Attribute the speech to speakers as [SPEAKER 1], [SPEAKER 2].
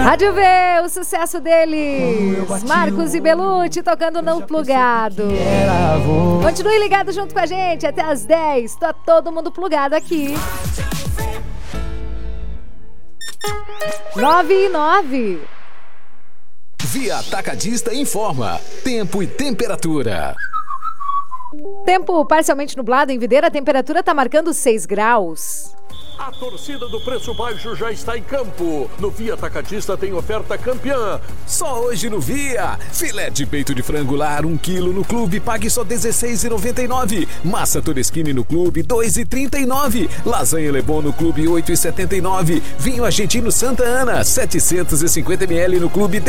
[SPEAKER 1] Rádio V, o sucesso deles. Marcos e Belucci tocando Não Plugado. Continue ligado junto com a gente até as 10. Tá todo mundo plugado aqui. 9:09.
[SPEAKER 2] Via Atacadista informa tempo e temperatura.
[SPEAKER 1] Tempo parcialmente nublado em Videira, a temperatura está marcando 6 graus.
[SPEAKER 3] A torcida do preço baixo já está em campo. No Via Atacadista tem oferta campeã.
[SPEAKER 2] Só hoje no Via. Filé de peito de frango lar 1 kg no clube, pague só R$16,99. Massa Toresquini no clube, R$2,39. Lasanha Lebon no clube, R$8,79. Vinho argentino Santa Ana, 750 ml no clube,